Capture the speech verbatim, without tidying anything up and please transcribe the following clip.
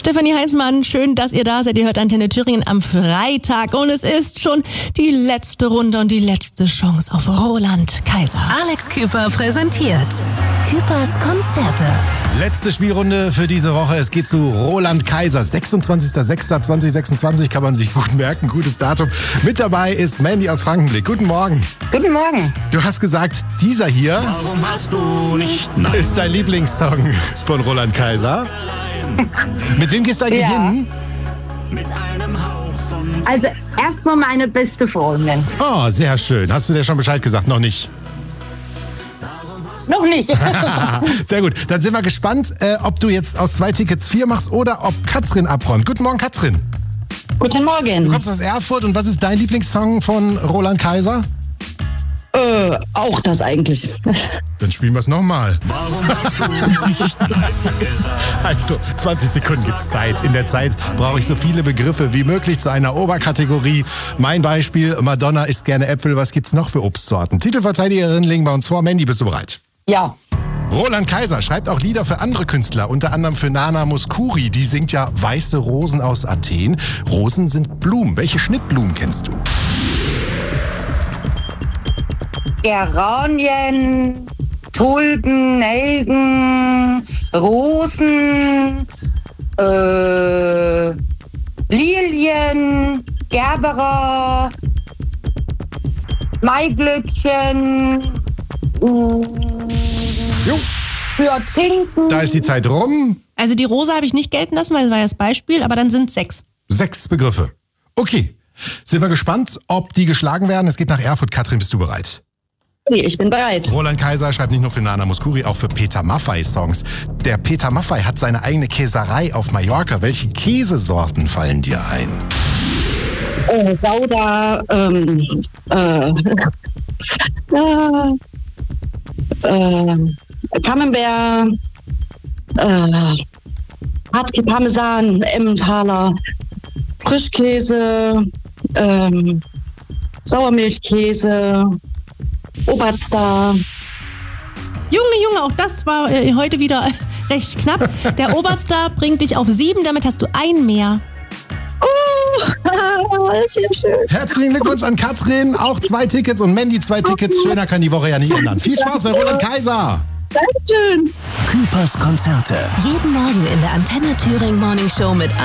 Stefanie Heinzmann, schön, dass ihr da seid. Ihr hört Antenne Thüringen am Freitag und es ist schon die letzte Runde und die letzte Chance auf Roland Kaiser. Alex Küper präsentiert Küpers Konzerte. Letzte Spielrunde für diese Woche. Es geht zu Roland Kaiser. sechsundzwanzigster sechster zweitausendsechsundzwanzig kann man sich gut merken. Gutes Datum. Mit dabei ist Mandy aus Frankenblick. Guten Morgen. Guten Morgen. Du hast gesagt, dieser hier Warum hast du nicht Nein? ist dein Lieblingssong von Roland Kaiser. Mit wem gehst du eigentlich Ja. hin? Mit einem Hauch von Also erstmal meine beste Freundin. Oh, sehr schön. Hast du dir schon Bescheid gesagt? Noch nicht. Noch nicht. Sehr gut. Dann sind wir gespannt, äh, ob du jetzt aus zwei Tickets vier machst oder ob Katrin abräumt. Guten Morgen, Katrin. Guten Du Morgen. kommst aus Erfurt und was ist dein Lieblingssong von Roland Kaiser? Äh, auch das eigentlich. Dann spielen wir es nochmal. Warum hast du nicht Nein gesagt? Also, zwanzig Sekunden gibt's Zeit. In der Zeit brauche ich so viele Begriffe wie möglich zu einer Oberkategorie. Mein Beispiel, Madonna isst gerne Äpfel. Was gibt's noch für Obstsorten? Titelverteidigerin legen wir uns vor. Mandy, bist du bereit? Ja. Roland Kaiser schreibt auch Lieder für andere Künstler, unter anderem für Nana Mouskouri. Die singt ja Weiße Rosen aus Athen. Rosen sind Blumen. Welche Schnittblumen kennst du? Geranien, Tulpen, Nelken, Rosen, äh, Lilien, Gerberer, Maiglöckchen, Jo. Hyazinthen. Da ist die Zeit rum. Also die Rosa habe ich nicht gelten lassen, weil das war ja das Beispiel, aber dann sind es sechs. Sechs Begriffe. Okay. Sind wir gespannt, ob die geschlagen werden. Es geht nach Erfurt. Katrin, bist du bereit? Okay, ich bin bereit. Roland Kaiser schreibt nicht nur für Nana Mouskouri, auch für Peter Maffay Songs. Der Peter Maffay hat seine eigene Käserei auf Mallorca. Welche Käsesorten fallen dir ein? Äh, Gouda, ähm, äh, äh, äh, Camembert, äh, Hartke Parmesan, Emmentaler, Frischkäse, ähm, Sauermilchkäse, Oberstar. Junge, Junge, auch das war äh, heute wieder äh, recht knapp. Der Oberstar bringt dich auf sieben, damit hast du ein mehr. Oh, sehr schön. Herzlichen Glückwunsch an Katrin. Auch zwei Tickets und Mandy zwei Tickets. Schöner kann die Woche ja nicht ändern. Viel Spaß bei Roland Kaiser. Dankeschön. Küpers Konzerte. Jeden Morgen in der Antenne Thüringen Morning Show mit